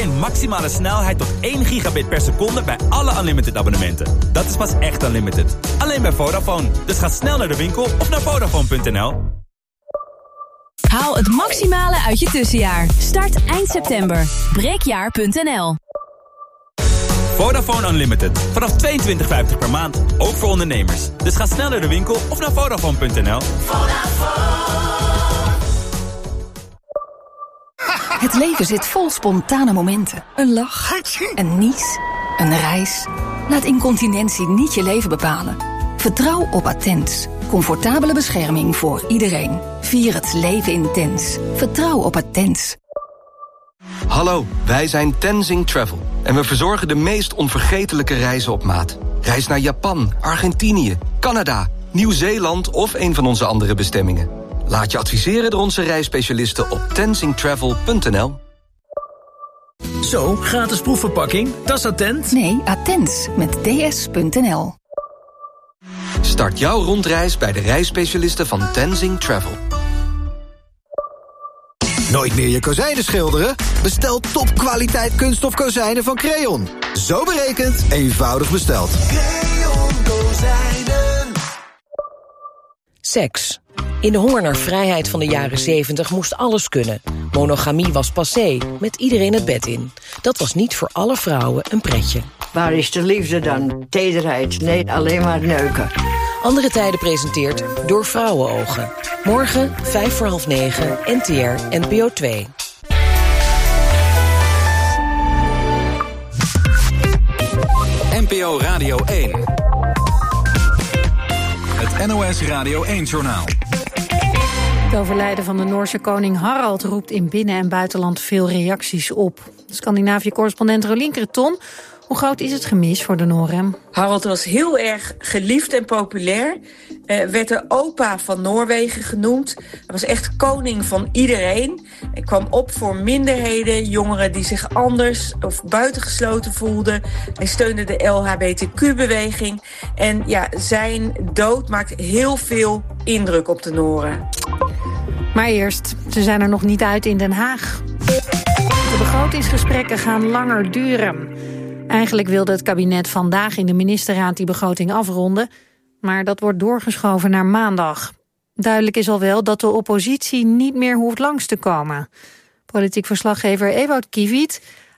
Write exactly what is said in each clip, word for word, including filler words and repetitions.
een maximale snelheid tot één gigabit per seconde bij alle Unlimited abonnementen. Dat is pas echt Unlimited. Alleen bij Vodafone. Dus ga snel naar de winkel of naar Vodafone punt n l. Haal het maximale uit je tussenjaar. Start eind september. breekjaar punt n l. Vodafone Unlimited. Vanaf tweeëntwintig vijftig per maand. Ook voor ondernemers. Dus ga snel naar de winkel of naar Vodafone punt n l. Het leven zit vol spontane momenten. Een lach, een nies, een reis. Laat incontinentie niet je leven bepalen. Vertrouw op Attens. Comfortabele bescherming voor iedereen. Vier het leven intens. Vertrouw op Attens. Hallo, wij zijn Tenzing Travel. En we verzorgen de meest onvergetelijke reizen op maat. Reis naar Japan, Argentinië, Canada, Nieuw-Zeeland of een van onze andere bestemmingen. Laat je adviseren door onze reisspecialisten op tenzing travel punt n l. Zo, gratis proefverpakking. Dat is Attent? Nee, Attens met d s punt n l. Start jouw rondreis bij de reisspecialisten van Tenzing Travel. Nooit meer je kozijnen schilderen? Bestel topkwaliteit kunststof kozijnen van Creon. Zo berekend, eenvoudig besteld. Creon kozijnen. Seks. In de honger naar vrijheid van de jaren zeventig moest alles kunnen. Monogamie was passé, met iedereen het bed in. Dat was niet voor alle vrouwen een pretje. Waar is de liefde dan? Tederheid? Nee, alleen maar neuken. Andere Tijden presenteert Door Vrouwenogen. Morgen, vijf voor half negen, N T R, N P O twee. N P O Radio één. Het N O S Radio één-journaal. Het overlijden van de Noorse koning Harald roept in binnen- en buitenland veel reacties op. Scandinavië-correspondent Rolien Creton. Hoe groot is het gemis voor de Noren? Harald was heel erg geliefd en populair. Uh, werd de opa van Noorwegen genoemd. Hij was echt koning van iedereen. Hij kwam op voor minderheden, jongeren die zich anders of buitengesloten voelden. Hij steunde de L H B T Q-beweging. En ja, zijn dood maakt heel veel indruk op de Noren. Maar eerst, ze zijn er nog niet uit in Den Haag. De begrotingsgesprekken gaan langer duren. Eigenlijk wilde het kabinet vandaag in de ministerraad die begroting afronden, maar dat wordt doorgeschoven naar maandag. Duidelijk is al wel dat de oppositie niet meer hoeft langs te komen. Politiek verslaggever Ewout Kiviet.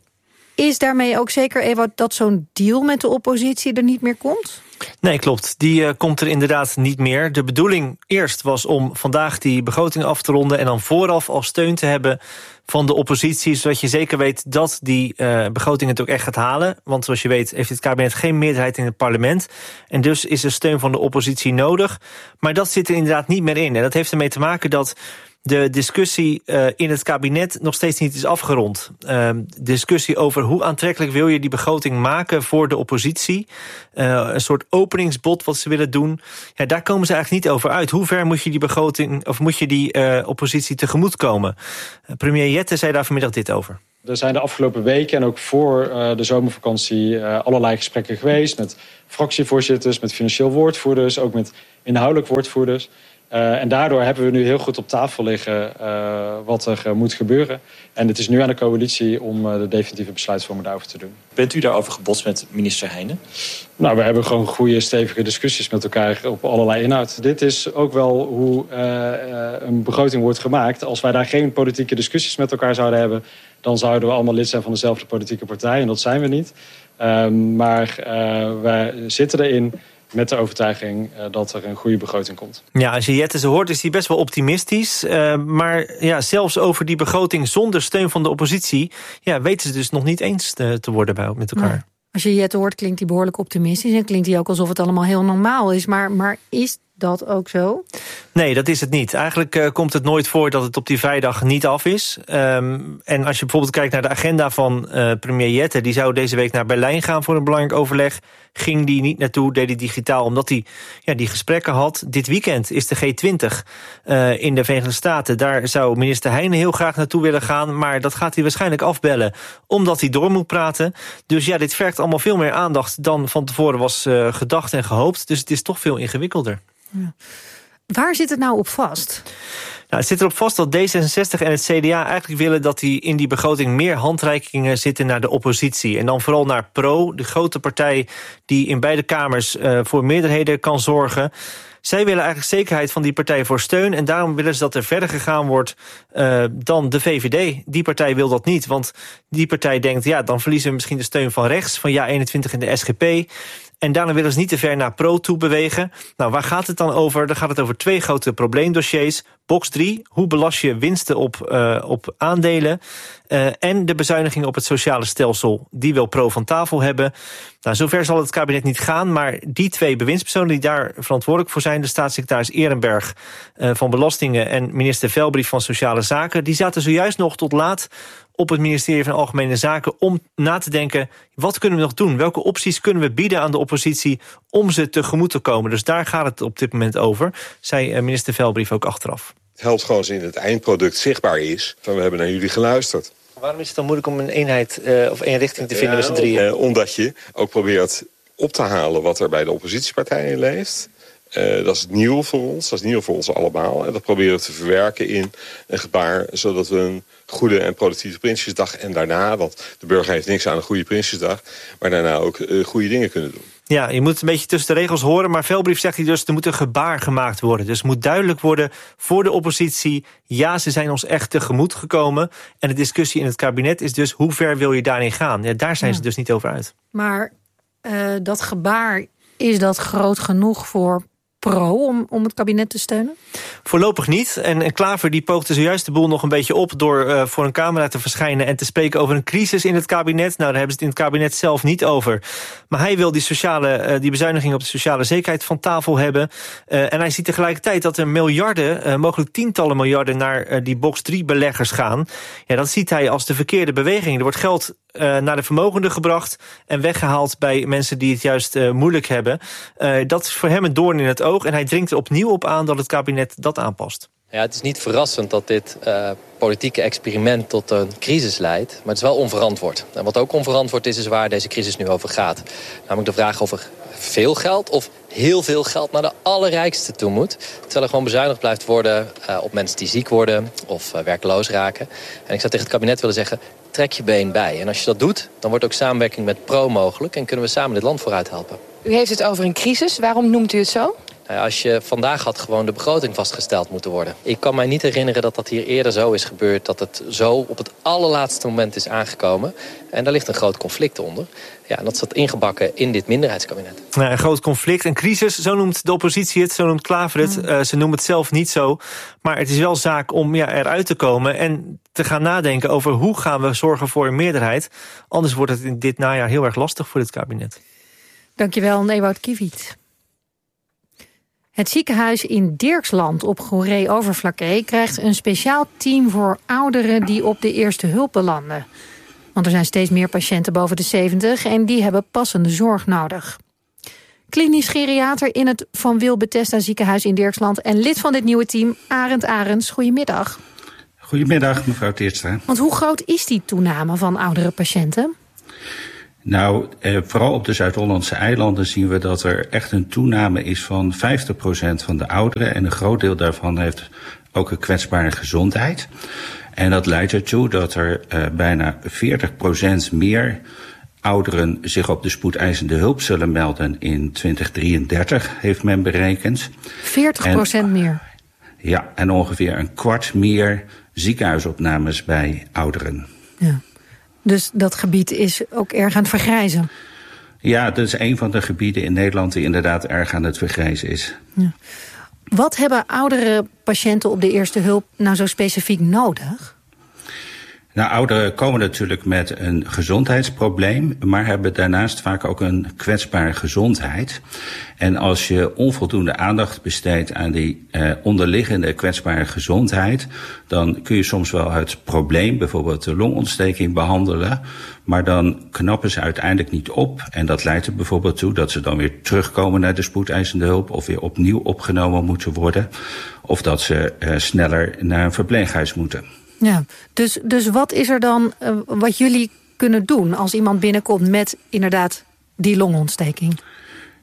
Is daarmee ook zeker, Ewout, dat zo'n deal met de oppositie er niet meer komt? Nee, klopt. Die uh, komt er inderdaad niet meer. De bedoeling eerst was om vandaag die begroting af te ronden en dan vooraf al steun te hebben van de oppositie, zodat je zeker weet dat die uh, begroting het ook echt gaat halen. Want zoals je weet heeft het kabinet geen meerderheid in het parlement. En dus is er steun van de oppositie nodig. Maar dat zit er inderdaad niet meer in. En dat heeft ermee te maken dat de discussie uh, in het kabinet nog steeds niet is afgerond. Uh, discussie over hoe aantrekkelijk wil je die begroting maken voor de oppositie. Uh, een soort openingsbod wat ze willen doen. Ja, daar komen ze eigenlijk niet over uit. Hoe ver moet je die begroting of moet je die uh, oppositie tegemoetkomen? Uh, premier Jette zei daar vanmiddag dit over. Er zijn de afgelopen weken en ook voor uh, de zomervakantie uh, allerlei gesprekken geweest met fractievoorzitters, met financieel woordvoerders, ook met inhoudelijk woordvoerders. Uh, en daardoor hebben we nu heel goed op tafel liggen uh, wat er uh, moet gebeuren. En het is nu aan de coalitie om uh, de definitieve besluitvorming daarover te doen. Bent u daarover gebotst met minister Heijnen? Nou, we hebben gewoon goede, stevige discussies met elkaar op allerlei inhoud. Dit is ook wel hoe uh, uh, een begroting wordt gemaakt. Als wij daar geen politieke discussies met elkaar zouden hebben, dan zouden we allemaal lid zijn van dezelfde politieke partij. En dat zijn we niet. Uh, maar uh, wij zitten erin met de overtuiging uh, dat er een goede begroting komt. Ja, als je Jette zo hoort is hij best wel optimistisch. Uh, maar ja, zelfs over die begroting zonder steun van de oppositie, ja, weten ze dus nog niet eens te, te worden bij, met elkaar. Ja. Als je Jette hoort klinkt hij behoorlijk optimistisch en klinkt hij ook alsof het allemaal heel normaal is. Maar, maar is dat ook zo? Nee, dat is het niet. Eigenlijk uh, komt het nooit voor dat het op die vrijdag niet af is. Um, en als je bijvoorbeeld kijkt naar de agenda van uh, premier Jette, die zou deze week naar Berlijn gaan voor een belangrijk overleg. Ging die niet naartoe, deed hij digitaal, omdat hij ja, die gesprekken had. Dit weekend is de G twintig uh, in de Verenigde Staten. Daar zou minister Heijnen heel graag naartoe willen gaan, maar dat gaat hij waarschijnlijk afbellen, omdat hij door moet praten. Dus ja, dit vergt allemaal veel meer aandacht dan van tevoren was uh, gedacht en gehoopt. Dus het is toch veel ingewikkelder. Ja. Waar zit het nou op vast? Nou, het zit erop vast dat D zesenzestig en het C D A eigenlijk willen dat die in die begroting meer handreikingen zitten naar de oppositie. En dan vooral naar Pro, de grote partij die in beide kamers uh, voor meerderheden kan zorgen. Zij willen eigenlijk zekerheid van die partij voor steun. En daarom willen ze dat er verder gegaan wordt uh, dan de V V D. Die partij wil dat niet, want die partij denkt, ja, dan verliezen we misschien de steun van rechts, van Ja eenentwintig en de S G P. En daarna willen ze niet te ver naar Pro toe bewegen. Nou, waar gaat het dan over? Dan gaat het over twee grote probleemdossiers. Box drie, hoe belast je winsten op, uh, op aandelen? Uh, en de bezuiniging op het sociale stelsel. Die wil Pro van tafel hebben. Nou, zover zal het kabinet niet gaan, maar die twee bewindspersonen die daar verantwoordelijk voor zijn, de staatssecretaris Ehrenberg uh, van Belastingen en minister Velbrief van Sociale Zaken, die zaten zojuist nog tot laat op het ministerie van Algemene Zaken om na te denken, wat kunnen we nog doen? Welke opties kunnen we bieden aan de oppositie om ze tegemoet te komen? Dus daar gaat het op dit moment over, zei minister Velbrief ook achteraf. Het helpt gewoon als in het eindproduct zichtbaar is van we hebben naar jullie geluisterd. Waarom is het dan moeilijk om een eenheid uh, of één richting te vinden ja, met z'n drieën? Uh, omdat je ook probeert op te halen wat er bij de oppositiepartijen leeft. Uh, dat is nieuw voor ons, dat is nieuw voor ons allemaal. En dat proberen we te verwerken in een gebaar, zodat we een goede en productieve Prinsjesdag en daarna, want de burger heeft niks aan een goede Prinsjesdag, maar daarna ook uh, goede dingen kunnen doen. Ja, je moet het een beetje tussen de regels horen, maar Velbrief zegt hij dus, er moet een gebaar gemaakt worden. Dus het moet duidelijk worden voor de oppositie, ja, ze zijn ons echt tegemoet gekomen. En de discussie in het kabinet is dus, hoe ver wil je daarin gaan? Ja, daar zijn ja. ze dus niet over uit. Maar uh, dat gebaar, is dat groot genoeg voor Pro om, om het kabinet te steunen? Voorlopig niet. En, en Klaver die poogde zojuist de boel nog een beetje op door uh, voor een camera te verschijnen en te spreken over een crisis in het kabinet. Nou, daar hebben ze het in het kabinet zelf niet over. Maar hij wil die, sociale, uh, die bezuiniging op de sociale zekerheid van tafel hebben. Uh, en hij ziet tegelijkertijd dat er miljarden, uh, mogelijk tientallen miljarden, naar uh, die box drie beleggers gaan. Ja, dat ziet hij als de verkeerde beweging. Er wordt geld uh, naar de vermogenden gebracht en weggehaald bij mensen die het juist uh, moeilijk hebben. Uh, dat is voor hem een doorn in het oog. En hij dringt er opnieuw op aan dat het kabinet dat aanpast. Ja, het is niet verrassend dat dit uh, politieke experiment tot een crisis leidt. Maar het is wel onverantwoord. En wat ook onverantwoord is, is waar deze crisis nu over gaat. Namelijk de vraag of er veel geld of heel veel geld naar de allerrijkste toe moet. Terwijl er gewoon bezuinigd blijft worden uh, op mensen die ziek worden of uh, werkloos raken. En ik zou tegen het kabinet willen zeggen, trek je been bij. En als je dat doet, dan wordt ook samenwerking met Pro mogelijk en kunnen we samen dit land vooruit helpen. U heeft het over een crisis. Waarom noemt u het zo? Als je vandaag had gewoon de begroting vastgesteld moeten worden. Ik kan mij niet herinneren dat dat hier eerder zo is gebeurd, dat het zo op het allerlaatste moment is aangekomen. En daar ligt een groot conflict onder. Ja, en dat zat ingebakken in dit minderheidskabinet. Nou, een groot conflict, een crisis, zo noemt de oppositie het, zo noemt Klaver het. Mm. Uh, ze noemen het zelf niet zo. Maar het is wel zaak om ja, eruit te komen en te gaan nadenken over hoe gaan we zorgen voor een meerderheid. Anders wordt het in dit najaar heel erg lastig voor dit kabinet. Dankjewel, Ewout Kiviet. Het ziekenhuis in Dirksland op Goeree-Overflakkee krijgt een speciaal team voor ouderen die op de eerste hulp belanden. Want er zijn steeds meer patiënten boven de zeventig en die hebben passende zorg nodig. Klinisch geriater in het Van Wil Bethesda ziekenhuis in Dirksland en lid van dit nieuwe team, Arend Arends. Goedemiddag. Goedemiddag, mevrouw Teertstra. Want hoe groot is die toename van oudere patiënten? Nou, eh, vooral op de Zuid-Hollandse eilanden zien we dat er echt een toename is van vijftig procent van de ouderen. En een groot deel daarvan heeft ook een kwetsbare gezondheid. En dat leidt ertoe dat er eh, bijna veertig procent meer ouderen zich op de spoedeisende hulp zullen melden in twintig drieëndertig, heeft men berekend. veertig procent meer? Ja, en ongeveer een kwart meer ziekenhuisopnames bij ouderen. Ja. Dus dat gebied is ook erg aan het vergrijzen? Ja, dat is een van de gebieden in Nederland die inderdaad erg aan het vergrijzen is. Ja. Wat hebben oudere patiënten op de eerste hulp nou zo specifiek nodig? Nou, ouderen komen natuurlijk met een gezondheidsprobleem, maar hebben daarnaast vaak ook een kwetsbare gezondheid. En als je onvoldoende aandacht besteedt aan die eh, onderliggende kwetsbare gezondheid, dan kun je soms wel het probleem, bijvoorbeeld de longontsteking, behandelen. Maar dan knappen ze uiteindelijk niet op. En dat leidt er bijvoorbeeld toe dat ze dan weer terugkomen naar de spoedeisende hulp of weer opnieuw opgenomen moeten worden. Of dat ze eh, sneller naar een verpleeghuis moeten. Ja, dus, dus wat is er dan uh, wat jullie kunnen doen als iemand binnenkomt met inderdaad die longontsteking?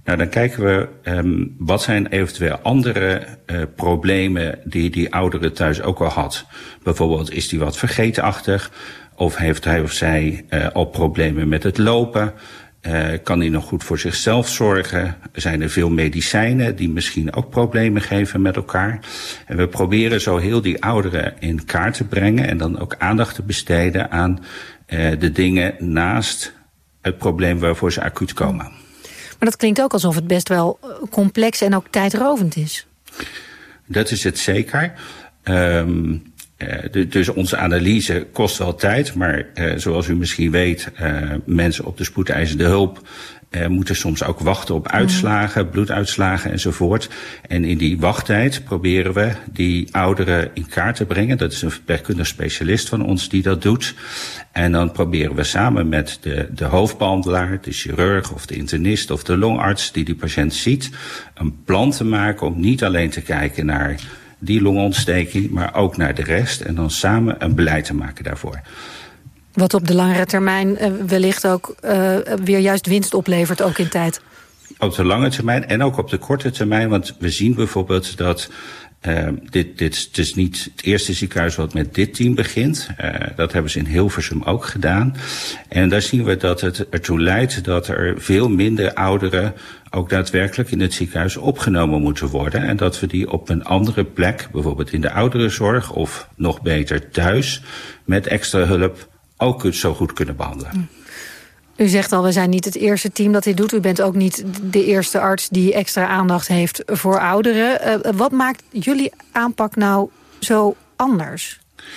Nou, dan kijken we um, wat zijn eventueel andere uh, problemen die die oudere thuis ook al had. Bijvoorbeeld is die wat vergeetachtig, of heeft hij of zij uh, al problemen met het lopen. Uh, kan hij nog goed voor zichzelf zorgen? Zijn er veel medicijnen die misschien ook problemen geven met elkaar? En we proberen zo heel die ouderen in kaart te brengen en dan ook aandacht te besteden aan uh, de dingen naast het probleem waarvoor ze acuut komen. Maar dat klinkt ook alsof het best wel complex en ook tijdrovend is. Dat is het zeker. Um, Uh, dus onze analyse kost wel tijd, maar uh, zoals u misschien weet, uh, mensen op de spoedeisende hulp uh, moeten soms ook wachten op uitslagen, bloeduitslagen enzovoort. En in die wachttijd proberen we die ouderen in kaart te brengen. Dat is een verpleegkundig specialist van ons die dat doet. En dan proberen we samen met de, de hoofdbehandelaar, de chirurg of de internist of de longarts die die patiënt ziet, een plan te maken om niet alleen te kijken naar die longontsteking, maar ook naar de rest. En dan samen een beleid te maken daarvoor. Wat op de langere termijn uh, wellicht ook uh, weer juist winst oplevert, ook in tijd. Op de lange termijn en ook op de korte termijn. Want we zien bijvoorbeeld dat Uh, dit, dit is dus niet het eerste ziekenhuis wat met dit team begint. Uh, dat hebben ze in Hilversum ook gedaan. En daar zien we dat het ertoe leidt dat er veel minder ouderen ook daadwerkelijk in het ziekenhuis opgenomen moeten worden. En dat we die op een andere plek, bijvoorbeeld in de ouderenzorg of nog beter thuis, met extra hulp ook zo goed kunnen behandelen. U zegt al, we zijn niet het eerste team dat dit doet. U bent ook niet de eerste arts die extra aandacht heeft voor ouderen. Uh, wat maakt jullie aanpak nou zo anders?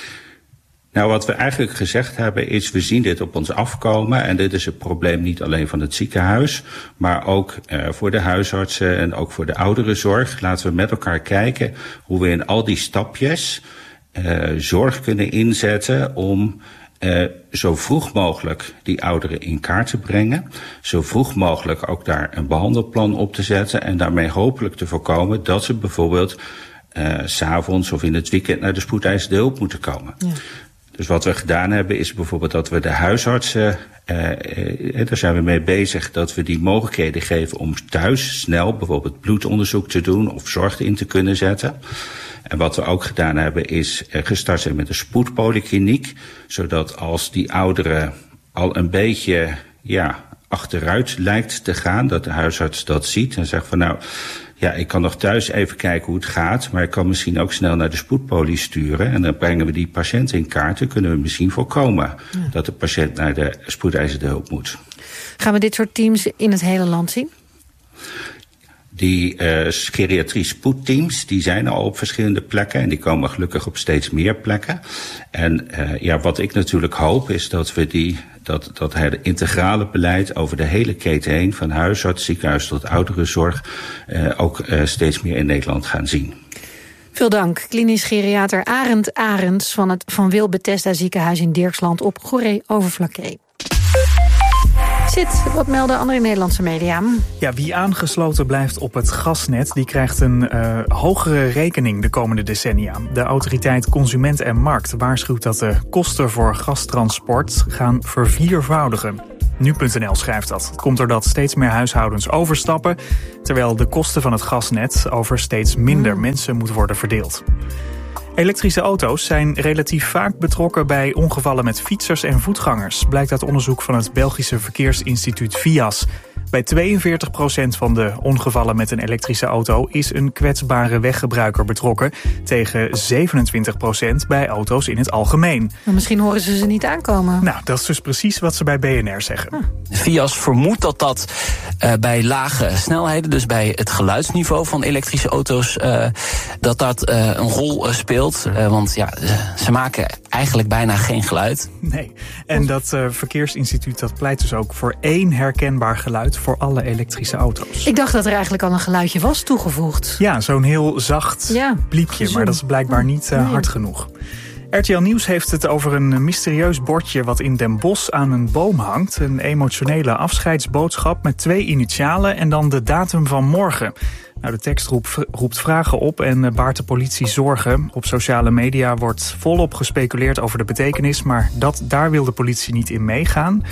Nou, wat we eigenlijk gezegd hebben is, we zien dit op ons afkomen. En dit is een probleem niet alleen van het ziekenhuis, maar ook uh, voor de huisartsen en ook voor de ouderenzorg. Laten we met elkaar kijken hoe we in al die stapjes uh, zorg kunnen inzetten om Uh, zo vroeg mogelijk die ouderen in kaart te brengen. Zo vroeg mogelijk ook daar een behandelplan op te zetten. En daarmee hopelijk te voorkomen dat ze bijvoorbeeld uh, 's avonds of in het weekend naar de spoedeisende hulp moeten komen. Ja. Dus wat we gedaan hebben is bijvoorbeeld dat we de huisartsen, uh, uh, daar zijn we mee bezig, dat we die mogelijkheden geven om thuis snel bijvoorbeeld bloedonderzoek te doen of zorg in te kunnen zetten. En wat we ook gedaan hebben is gestart zijn met een spoedpolykliniek, zodat als die ouderen al een beetje ja, achteruit lijkt te gaan, dat de huisarts dat ziet en zegt van nou, ja, ik kan nog thuis even kijken hoe het gaat, maar ik kan misschien ook snel naar de spoedpoly sturen en dan brengen we die patiënt in kaart en kunnen we misschien voorkomen ja. dat de patiënt naar de spoedeisende hulp moet. Gaan we dit soort teams in het hele land zien? Die uh, geriatrie spoedteams, die zijn al op verschillende plekken en die komen gelukkig op steeds meer plekken. En uh, ja, wat ik natuurlijk hoop is dat we die, dat, dat het integrale beleid over de hele keten heen, van huisarts, ziekenhuis tot ouderenzorg, uh, ook uh, steeds meer in Nederland gaan zien. Veel dank. Klinisch geriater Arend Arends van het Van Wil Bethesda ziekenhuis in Dirksland op Goeree-Overflakkee. Zit, wat melden andere Nederlandse media? Ja, wie aangesloten blijft op het gasnet, die krijgt een uh, hogere rekening de komende decennia. De autoriteit Consument en Markt waarschuwt dat de kosten voor gastransport gaan verviervoudigen. Nu punt n l schrijft dat. Het komt doordat steeds meer huishoudens overstappen, terwijl de kosten van het gasnet over steeds minder mensen moeten worden verdeeld. Elektrische auto's zijn relatief vaak betrokken bij ongevallen met fietsers en voetgangers, blijkt uit onderzoek van het Belgische verkeersinstituut V I A S. Bij tweeënveertig procent van de ongevallen met een elektrische auto is een kwetsbare weggebruiker betrokken, tegen zevenentwintig procent bij auto's in het algemeen. Maar misschien horen ze ze niet aankomen. Nou, dat is dus precies wat ze bij B N R zeggen. Hm. V I A S vermoedt dat dat uh, bij lage snelheden, dus bij het geluidsniveau van elektrische auto's, uh, dat dat uh, een rol uh, speelt. Uh, want ja, ze maken eigenlijk bijna geen geluid. Nee, en dat uh, verkeersinstituut dat pleit dus ook voor één herkenbaar geluid voor alle elektrische auto's. Ik dacht dat er eigenlijk al een geluidje was toegevoegd. Ja, zo'n heel zacht ja, bliepje, gezoen. Maar dat is blijkbaar niet uh, nee. hard genoeg. R T L Nieuws heeft het over een mysterieus bordje wat in Den Bosch aan een boom hangt. Een emotionele afscheidsboodschap met twee initialen en dan de datum van morgen. Nou, de tekst roept, roept vragen op en baart de politie zorgen. Op sociale media wordt volop gespeculeerd over de betekenis, maar dat, daar wil de politie niet in meegaan.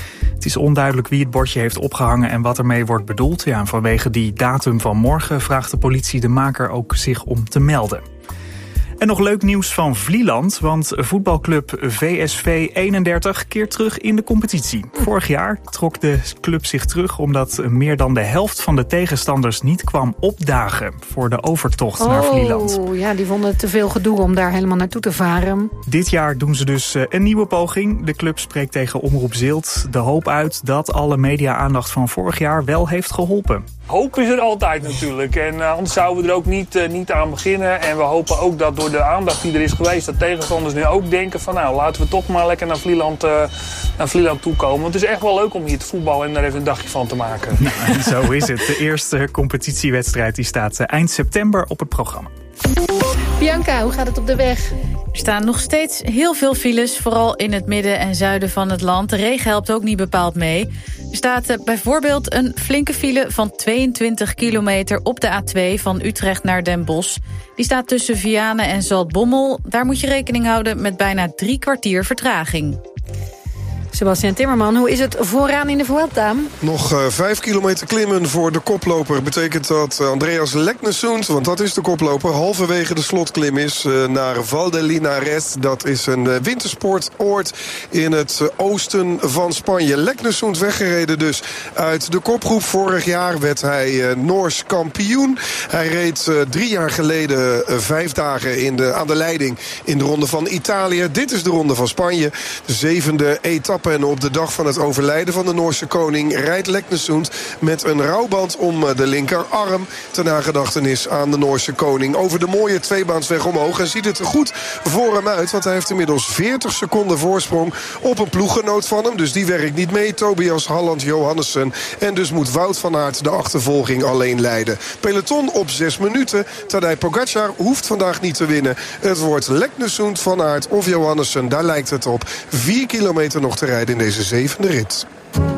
Het is onduidelijk wie het bordje heeft opgehangen en wat ermee wordt bedoeld. Ja, en vanwege die datum van morgen vraagt de politie de maker ook zich om te melden. En nog leuk nieuws van Vlieland, want voetbalclub V S V eenendertig keert terug in de competitie. Vorig jaar trok de club zich terug omdat meer dan de helft van de tegenstanders niet kwam opdagen voor de overtocht oh, naar Vlieland. Oh, ja, die vonden het te veel gedoe om daar helemaal naartoe te varen. Dit jaar doen ze dus een nieuwe poging. De club spreekt tegen Omroep Zilt de hoop uit dat alle media-aandacht van vorig jaar wel heeft geholpen. Hoop is er altijd natuurlijk. En uh, anders zouden we er ook niet, uh, niet aan beginnen. En we hopen ook dat door de aandacht die er is geweest, dat tegenstanders nu ook denken van nou, laten we toch maar lekker naar Vlieland, uh, naar Vlieland toekomen. Want het is echt wel leuk om hier te voetballen en daar even een dagje van te maken. Nou, zo is het. De eerste competitiewedstrijd die staat uh, eind september op het programma. Bianca, hoe gaat het op de weg? Er staan nog steeds heel veel files, vooral in het midden en zuiden van het land. De regen helpt ook niet bepaald mee. Er staat uh, bijvoorbeeld een flinke file van tweeëntwintig kilometer op de A twee van Utrecht naar Den Bosch. Die staat tussen Vianen en Zaltbommel. Daar moet je rekening houden met bijna drie kwartier vertraging. Sebastian Timmerman, hoe is het vooraan in de Vuelta? Nog uh, vijf kilometer klimmen voor de koploper. Betekent dat uh, Andreas Leknesund, want dat is de koploper, halverwege de slotklim is uh, naar Val de Linares. Dat is een uh, wintersportoord in het uh, oosten van Spanje. Leknesund weggereden dus uit de kopgroep. Vorig jaar werd hij uh, Noors kampioen. Hij reed uh, drie jaar geleden uh, vijf dagen in de, aan de leiding in de ronde van Italië. Dit is de ronde van Spanje. De zevende etappe. En op de dag van het overlijden van de Noorse koning rijdt Leknesund met een rouwband om de linkerarm ter nagedachtenis aan de Noorse koning over de mooie tweebaansweg omhoog. En ziet het er goed voor hem uit, want hij heeft inmiddels veertig seconden voorsprong op een ploeggenoot van hem. Dus die werkt niet mee, Tobias Halland Johannessen. En dus moet Wout van Aert de achtervolging alleen leiden. Peloton op zes minuten. Tadej Pogacar hoeft vandaag niet te winnen. Het wordt Leknesund, Van Aert of Johannessen. Daar lijkt het op. Vier kilometer nog te rijden in deze zevende rit.